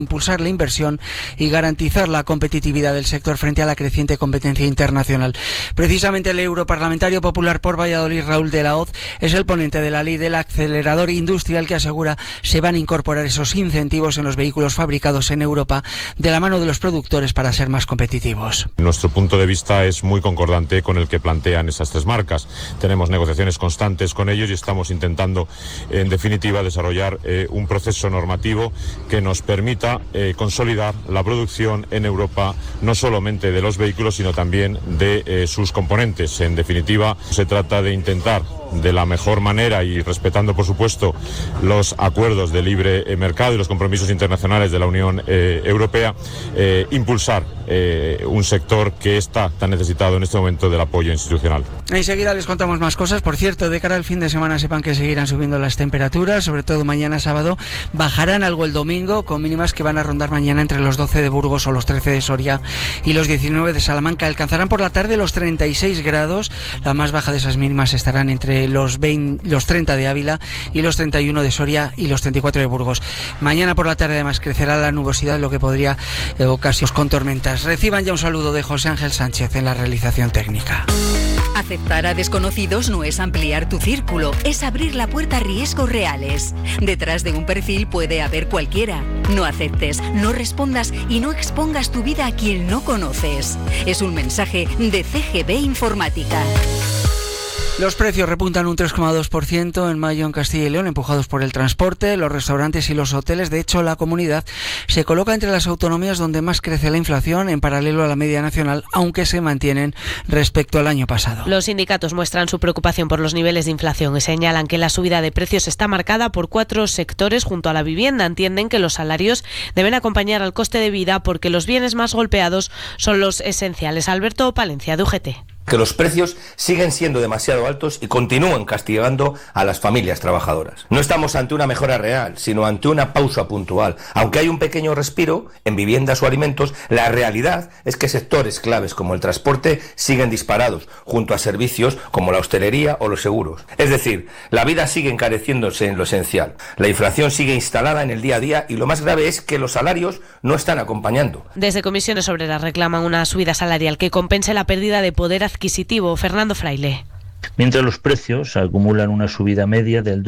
impulsar la inversión y garantizar la competitividad del sector frente a la creciente competencia internacional. Precisamente el europarlamentario popular por Valladolid, Raúl de la Hoz, es el ponente de la ley del acelerador industrial que asegura se van a incorporar esos incentivos en los vehículos fabricados en Europa de la mano de los productores para ser más competitivos. Nuestro punto de vista es muy concordante con el que plantean esas tres marcas. Tenemos negociaciones constantes con ellos y estamos intentando, en definitiva, desarrollar un proceso normativo que nos permita consolidar la producción en Europa, no solamente de los vehículos, sino también de sus componentes. En definitiva, se trata de intentar, de la mejor manera y respetando, por supuesto, los acuerdos de libre mercado y los compromisos internacionales de la Unión Europea, impulsar un sector que está tan necesitado en este momento del apoyo institucional. Enseguida les contamos más cosas. Por cierto, de cara al fin de semana sepan que seguirán subiendo las temperaturas, sobre todo mañana sábado. Bajarán algo el domingo, con mínimas que van a rondar mañana entre los 12 de Burgos o los 13 de Soria y los 19 de Salamanca. Alcanzarán por la tarde los 36 grados. La más baja de esas mínimas estarán entre los 30 de Ávila y los 31 de Soria y los 34 de Burgos. Mañana por la tarde además crecerá la nubosidad, lo que podría ocasionar con tormentas. Reciban ya un saludo de José Ángel Sánchez en la realización técnica. Aceptar a desconocidos no es ampliar tu círculo, es abrir la puerta a riesgos reales. Detrás de un perfil puede haber cualquiera. No aceptes, no respondas y no expongas tu vida a quien no conoces. Es un mensaje de CGB Informática. Los precios repuntan un 3,2% en mayo en Castilla y León, empujados por el transporte, los restaurantes y los hoteles. De hecho, la comunidad se coloca entre las autonomías donde más crece la inflación, en paralelo a la media nacional, aunque se mantienen respecto al año pasado. Los sindicatos muestran su preocupación por los niveles de inflación y señalan que la subida de precios está marcada por 4 sectores junto a la vivienda. Entienden que los salarios deben acompañar al coste de vida porque los bienes más golpeados son los esenciales. Alberto Palencia, de UGT. Que los precios siguen siendo demasiado altos y continúan castigando a las familias trabajadoras. No estamos ante una mejora real, sino ante una pausa puntual. Aunque hay un pequeño respiro en viviendas o alimentos, la realidad es que sectores claves como el transporte siguen disparados, junto a servicios como la hostelería o los seguros. Es decir, la vida sigue encareciéndose en lo esencial. La inflación sigue instalada en el día a día y lo más grave es que los salarios no están acompañando. Desde Comisiones Obreras reclaman una subida salarial que compense la pérdida de poder adquisitivo. Fernando Fraile. Mientras los precios acumulan una subida media del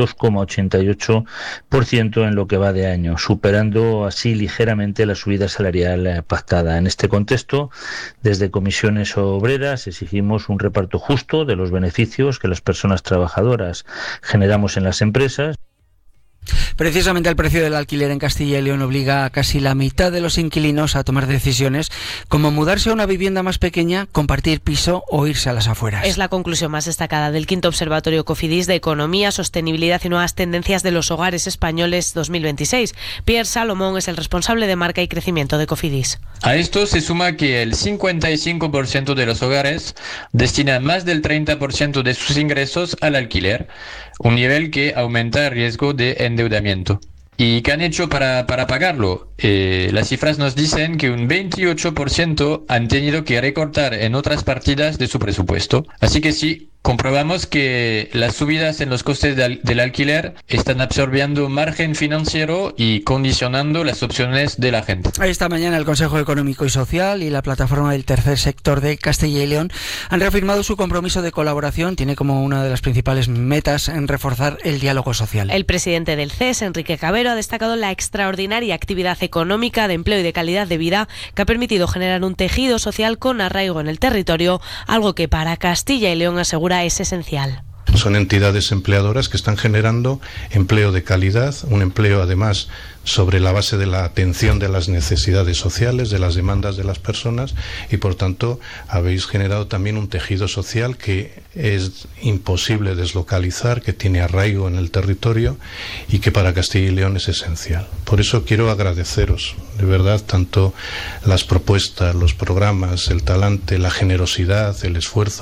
2,88% en lo que va de año, superando así ligeramente la subida salarial pactada. En este contexto, desde Comisiones Obreras exigimos un reparto justo de los beneficios que las personas trabajadoras generamos en las empresas. Precisamente el precio del alquiler en Castilla y León obliga a casi la mitad de los inquilinos a tomar decisiones como mudarse a una vivienda más pequeña, compartir piso o irse a las afueras. Es la conclusión más destacada del quinto observatorio Cofidis de Economía, Sostenibilidad y Nuevas Tendencias de los Hogares Españoles 2026. Pierre Salomón es el responsable de marca y crecimiento de Cofidis. A esto se suma que el 55% de los hogares destinan más del 30% de sus ingresos al alquiler, un nivel que aumenta el riesgo de endeudamiento. ¿Y qué han hecho para pagarlo? Las cifras nos dicen que un 28% han tenido que recortar en otras partidas de su presupuesto. Así que sí, comprobamos que las subidas en los costes del alquiler están absorbiendo margen financiero y condicionando las opciones de la gente. Esta mañana el Consejo Económico y Social y la Plataforma del Tercer Sector de Castilla y León han reafirmado su compromiso de colaboración. Tiene como una de las principales metas en reforzar el diálogo social. El presidente del CES, Enrique Cabero, ha destacado la extraordinaria actividad económica de empleo y de calidad de vida que ha permitido generar un tejido social con arraigo en el territorio, algo que para Castilla y León asegura es esencial. Son entidades empleadoras que están generando empleo de calidad, un empleo además sobre la base de la atención de las necesidades sociales, de las demandas de las personas y por tanto habéis generado también un tejido social que es imposible deslocalizar, que tiene arraigo en el territorio y que para Castilla y León es esencial. Por eso quiero agradeceros de verdad tanto las propuestas, los programas, el talante, la generosidad, el esfuerzo.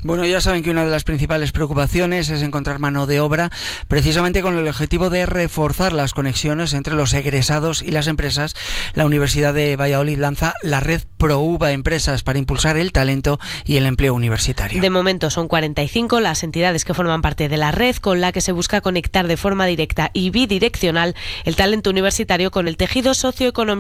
Bueno, ya saben que una de las principales preocupaciones es encontrar mano de obra, precisamente con el objetivo de reforzar las conexiones entre los egresados y las empresas. La Universidad de Valladolid lanza la red ProUva Empresas para impulsar el talento y el empleo universitario. De momento son 45 las entidades que forman parte de la red, con la que se busca conectar de forma directa y bidireccional el talento universitario con el tejido socioeconómico